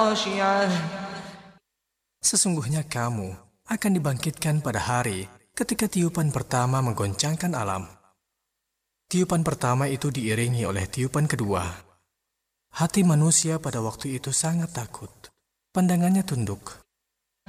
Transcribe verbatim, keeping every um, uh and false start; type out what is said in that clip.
خاشعة Sesungguhnya kamu akan dibangkitkan pada hari ketika tiupan pertama menggoncangkan alam. Tiupan pertama itu diiringi oleh tiupan kedua. Hati manusia pada waktu itu sangat takut. Pandangannya tunduk,